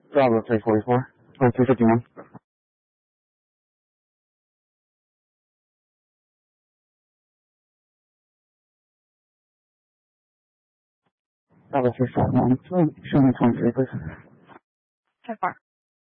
Bravo 344. 251. Bravo 341. Show me 23, please. So far.